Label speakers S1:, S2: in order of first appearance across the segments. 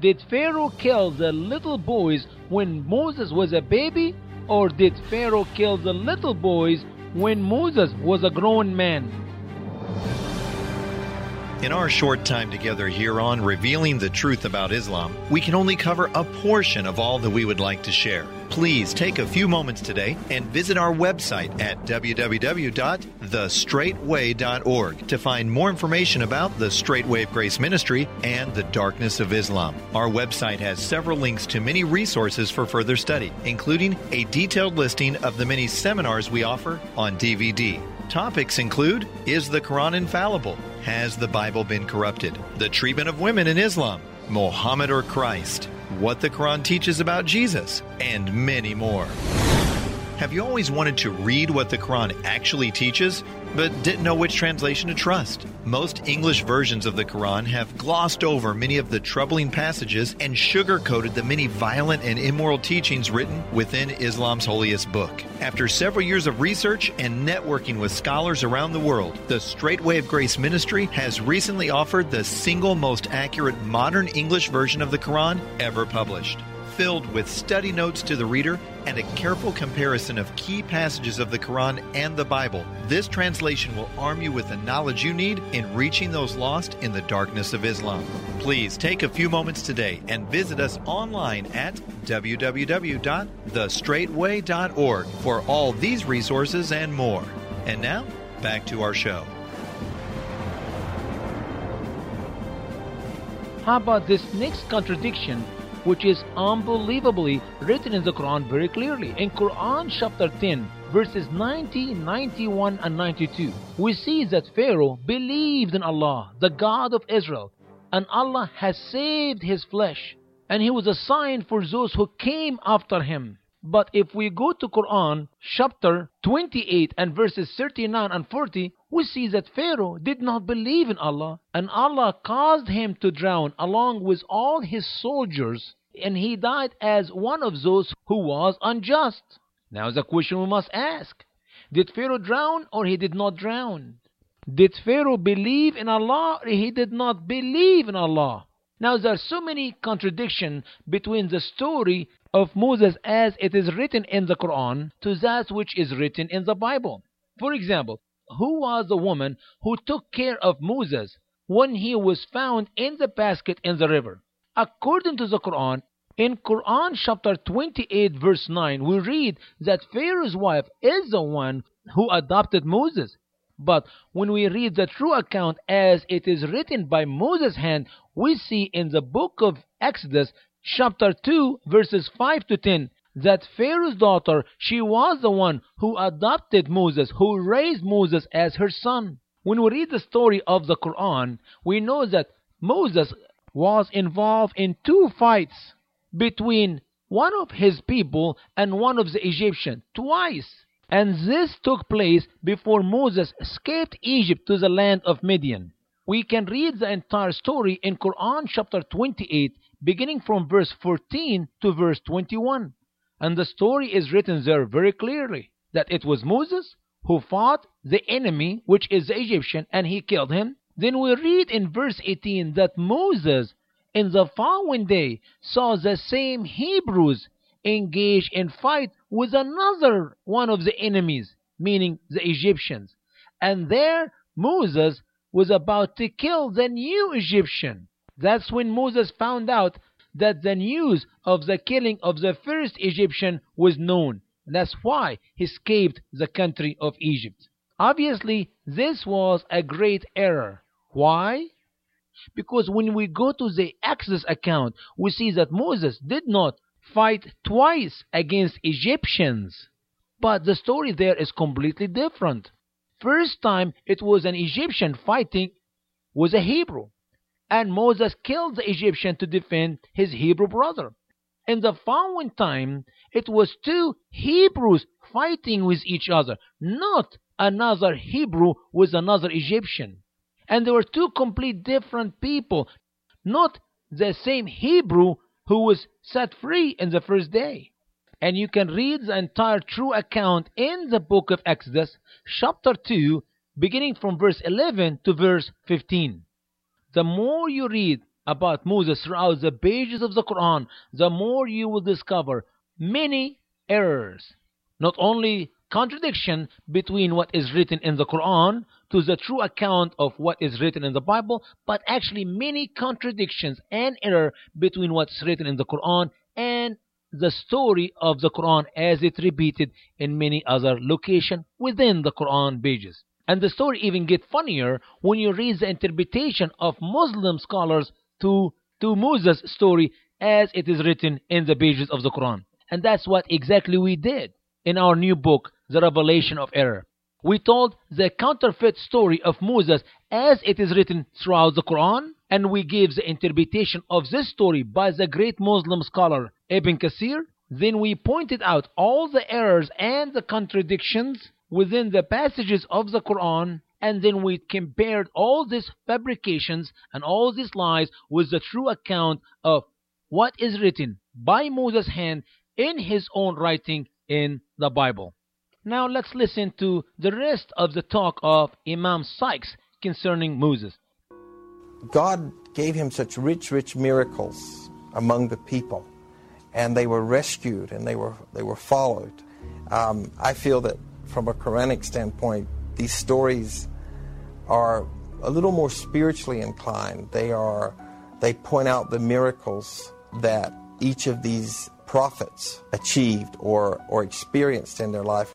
S1: Did Pharaoh kill the little boys when Moses was a baby? Or did Pharaoh kill the little boys when Moses was a grown man?
S2: In our short time together here on Revealing the Truth About Islam, we can only cover a portion of all that we would like to share. Please take a few moments today and visit our website at www.thestraightway.org to find more information about the Straight Wave Grace Ministry and the Darkness of Islam. Our website has several links to many resources for further study, including a detailed listing of the many seminars we offer on DVD. Topics include: Is the Quran infallible? Has the Bible been corrupted? The treatment of women in Islam, Mohammed or Christ, what the Quran teaches about Jesus, and many more. Have you always wanted to read what the Quran actually teaches, but didn't know which translation to trust? Most English versions of the Quran have glossed over many of the troubling passages and sugar-coated the many violent and immoral teachings written within Islam's holiest book. After several years of research and networking with scholars around the world, the Straight Wave Grace Ministry has recently offered the single most accurate modern English version of the Quran ever published. Filled with study notes to the reader and a careful comparison of key passages of the Quran and the Bible, this translation will arm you with the knowledge you need in reaching those lost in the darkness of Islam. Please take a few moments today and visit us online at www.thestraightway.org for all these resources and more. And now, back to our show.
S1: How about this next contradiction, which is unbelievably written in the Quran very clearly? In Quran chapter 10, verses 90, 91, and 92, we see that Pharaoh believed in Allah, the God of Israel, and Allah has saved his flesh, and he was a sign for those who came after him. But if we go to Quran chapter 28 and verses 39 and 40, we see that Pharaoh did not believe in Allah, and Allah caused him to drown along with all his soldiers, and he died as one of those who was unjust. Now the question we must ask: did Pharaoh drown or he did not drown? Did Pharaoh believe in Allah or he did not believe in Allah? Now there are so many contradictions between the story of Moses as it is written in the Quran to that which is written in the Bible. For example, who was the woman who took care of Moses when he was found in the basket in the river? According to the Quran, in Quran chapter 28 verse 9, we read that Pharaoh's wife is the one who adopted Moses. But when we read the true account as it is written by Moses' hand, we see in the book of Exodus chapter 2 verses 5 to 10 that Pharaoh's daughter, she was the one who adopted Moses, who raised Moses as her son. When we read the story of the Quran, we know that Moses was involved in two fights between one of his people and one of the Egyptians, twice. And this took place before Moses escaped Egypt to the land of Midian. We can read the entire story in Quran chapter 28, beginning from verse 14 to verse 21. And the story is written there very clearly that it was Moses who fought the enemy, which is the Egyptian, and he killed him. Then we read in verse 18 that Moses in the following day saw the same Hebrews engage in fight with another one of the enemies, meaning the Egyptians. And there Moses was about to kill the new Egyptian. That's when Moses found out that the news of the killing of the first Egyptian was known. That's why he escaped the country of Egypt. Obviously, this was a great error. Why? Because when we go to the Exodus account, we see that Moses did not fight twice against Egyptians. But the story there is completely different. First time it was an Egyptian fighting was a Hebrew, and Moses killed the Egyptian to defend his Hebrew brother. In the following time, it was two Hebrews fighting with each other, not another Hebrew with another Egyptian. And they were two complete different people, not the same Hebrew who was set free in the first day. And you can read the entire true account in the book of Exodus, chapter 2, beginning from verse 11 to verse 15. The more you read about Moses throughout the pages of the Quran, the more you will discover many errors. Not only contradiction between what is written in the Quran to the true account of what is written in the Bible, but actually many contradictions and error between what's written in the Quran and the story of the Quran as it repeated in many other locations within the Quran pages. And the story even gets funnier when you read the interpretation of Muslim scholars to Moses' story as it is written in the pages of the Quran. And that's what exactly we did in our new book, The Revelation of Error. We told the counterfeit story of Moses as it is written throughout the Quran, and we gave the interpretation of this story by the great Muslim scholar Ibn Kathir. Then we pointed out all the errors and the contradictions within the passages of the Quran, and then we compared all these fabrications and all these lies with the true account of what is written by Moses' hand in his own writing in the Bible. Now let's listen to the rest of the talk of Imam Sykes concerning Moses.
S3: God gave him such rich miracles among the people, and they were rescued and they were followed. I feel that from a Quranic standpoint, these stories are a little more spiritually inclined. They point out the miracles that each of these prophets achieved or experienced in their life.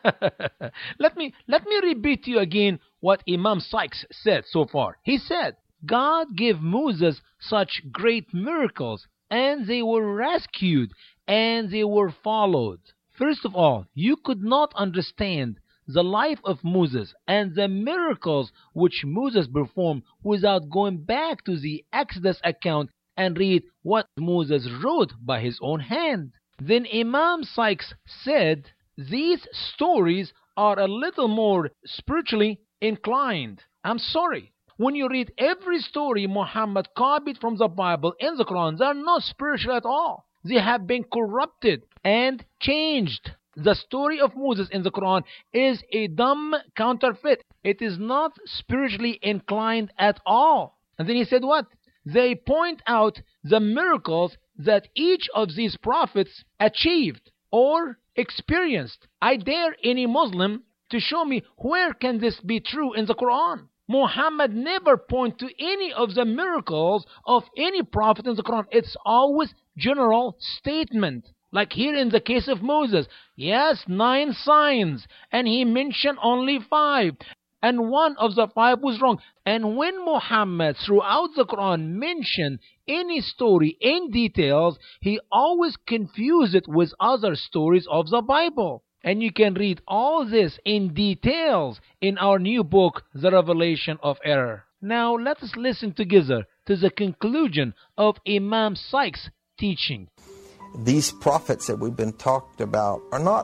S1: Let me repeat to you again what Imam Sykes said so far. He said, God gave Moses such great miracles, and they were rescued, and they were followed. First of all, you could not understand the life of Moses and the miracles which Moses performed without going back to the Exodus account and read what Moses wrote by his own hand. Then Imam Sykes said, these stories are a little more spiritually inclined. I'm sorry. When you read every story Muhammad copied from the Bible in the Quran, they are not spiritual at all. They have been corrupted and changed. The story of Moses in the Quran is a dumb counterfeit. It is not spiritually inclined at all. And then he said what? They point out the miracles that each of these prophets achieved or experienced. I dare any Muslim to show me where can this be true in the Quran. Muhammad never point to any of the miracles of any prophet in the Quran. It's always general statement. Like here in the case of Moses. Yes, 9 signs. And he mentioned only 5. And one of the 5 was wrong. And when Muhammad throughout the Quran mentioned any story in details, he always confused it with other stories of the Bible. And you can read all this in details in our new book, The Revelation of Error. Now let us listen together to the conclusion of Imam Sykes' teaching.
S3: These prophets that we've been talked about are not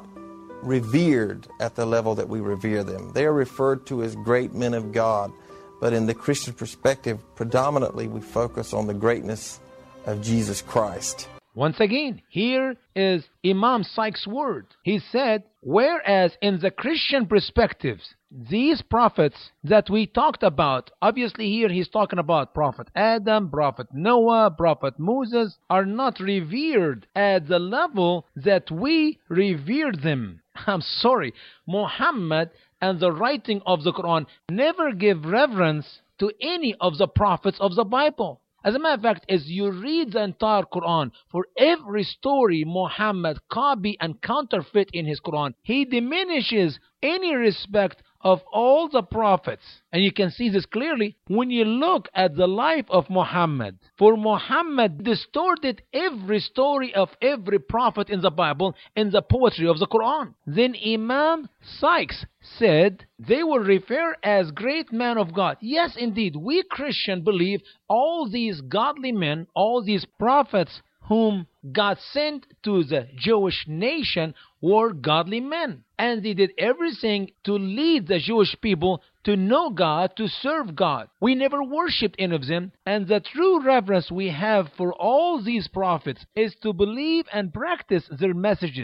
S3: revered at the level that we revere them. They are referred to as great men of God, but in the Christian perspective, predominantly we focus on the greatness of Jesus Christ.
S1: Once again, here is Imam Sykes' word. He said, whereas in the Christian perspectives, these prophets that we talked about, obviously here he's talking about Prophet Adam, Prophet Noah, Prophet Moses, are not revered at the level that we revere them. I'm sorry, Muhammad and the writing of the Quran never give reverence to any of the prophets of the Bible. As a matter of fact, as you read the entire Quran, for every story Muhammad copy and counterfeit in his Quran, he diminishes any respect of all the prophets. And you can see this clearly when you look at the life of Muhammad. For Muhammad distorted every story of every prophet in the Bible in the poetry of the Quran. Then Imam Sykes said they were referred as great men of God. Yes, indeed, we Christians believe all these godly men, all these prophets whom God sent to the Jewish nation were godly men. And they did everything to lead the Jewish people to know God, to serve God. We never worshipped any of them. And the true reverence we have for all these prophets is to believe and practice their messages.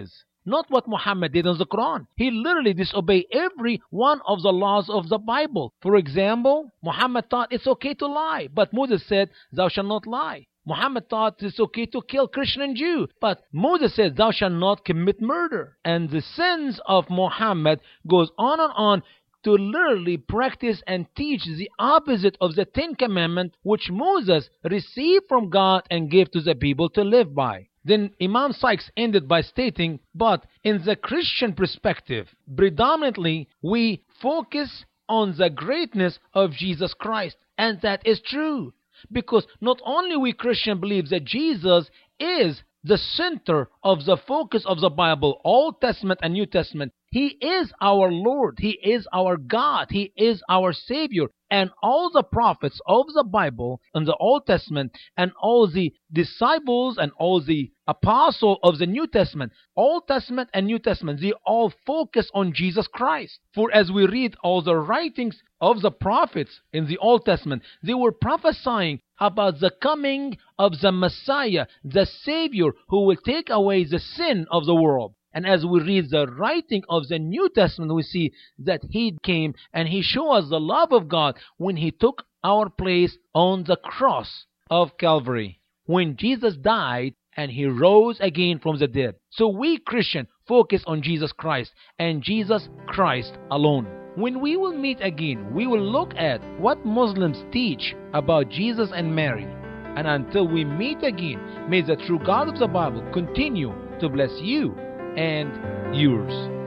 S1: not what Muhammad did in the Quran. He literally disobeyed every one of the laws of the Bible. For example, Muhammad thought it's okay to lie, but Moses said, thou shalt not lie. Muhammad thought it's okay to kill Christian and Jew, but Moses said, thou shalt not commit murder. And the sins of Muhammad goes on and on to literally practice and teach the opposite of the 10 Commandments which Moses received from God and gave to the people to live by. Then Imam Sykes ended by stating, but in the Christian perspective, predominantly we focus on the greatness of Jesus Christ. And that is true. Because not only we Christians believe that Jesus is the center of the focus of the Bible, Old Testament and New Testament. He is our Lord. He is our God. He is our Savior. And all the prophets of the Bible in the Old Testament and all the disciples and all the apostles of the New Testament, Old Testament and New Testament, they all focus on Jesus Christ. For as we read all the writings of the prophets in the Old Testament, they were prophesying about the coming of the Messiah, the Savior who will take away the sin of the world. And as we read the writing of the New Testament, we see that He came and He showed us the love of God when He took our place on the cross of Calvary, when Jesus died and He rose again from the dead. So we Christians focus on Jesus Christ and Jesus Christ alone. When we will meet again, we will look at what Muslims teach about Jesus and Mary. And until we meet again, may the true God of the Bible continue to bless you and yours.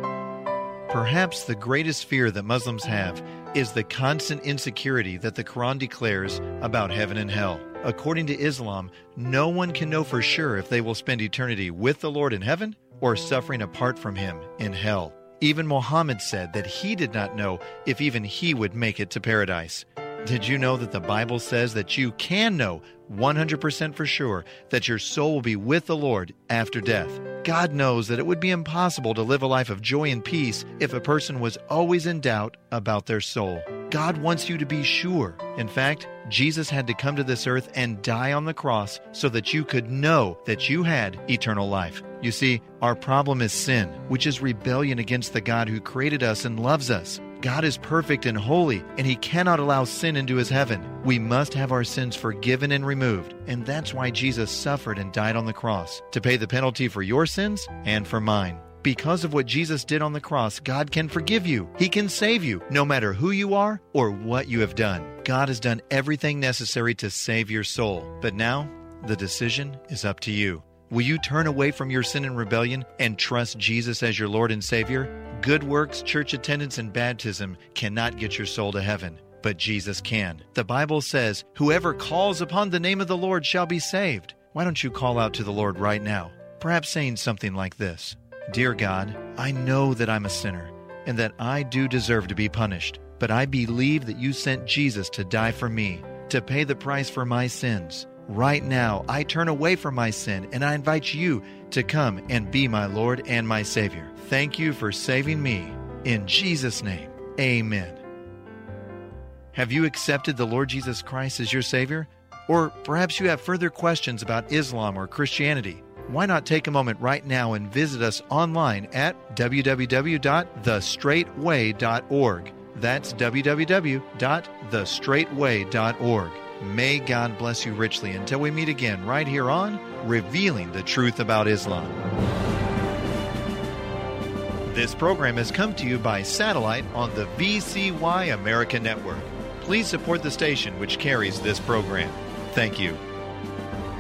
S2: Perhaps the greatest fear that Muslims have is the constant insecurity that the Quran declares about heaven and hell. According to Islam, no one can know for sure if they will spend eternity with the Lord in heaven or suffering apart from Him in hell. Even Muhammad said that he did not know if even he would make it to paradise. Did you know that the Bible says that you can know 100% for sure that your soul will be with the Lord after death? God knows that it would be impossible to live a life of joy and peace if a person was always in doubt about their soul. God wants you to be sure. In fact, Jesus had to come to this earth and die on the cross so that you could know that you had eternal life. You see, our problem is sin, which is rebellion against the God who created us and loves us. God is perfect and holy, and He cannot allow sin into His heaven. We must have our sins forgiven and removed, and that's why Jesus suffered and died on the cross, to pay the penalty for your sins and for mine. Because of what Jesus did on the cross, God can forgive you. He can save you, no matter who you are or what you have done. God has done everything necessary to save your soul. But now, the decision is up to you. Will you turn away from your sin and rebellion and trust Jesus as your Lord and Savior? Good works, church attendance, and baptism cannot get your soul to heaven, but Jesus can. The Bible says, whoever calls upon the name of the Lord shall be saved. Why don't you call out to the Lord right now? Perhaps saying something like this: Dear God, I know that I'm a sinner and that I do deserve to be punished, but I believe that you sent Jesus to die for me, to pay the price for my sins. Right now, I turn away from my sin and I invite you to come and be my Lord and my Savior. Thank you for saving me. In Jesus' name, amen. Have you accepted the Lord Jesus Christ as your Savior? Or perhaps you have further questions about Islam or Christianity. Why not take a moment right now and visit us online at www.thestraightway.org. That's www.thestraightway.org. May God bless you richly until we meet again right here on Revealing the Truth About Islam. This program has come to you by satellite on the VCY America Network. Please support the station which carries this program. Thank you.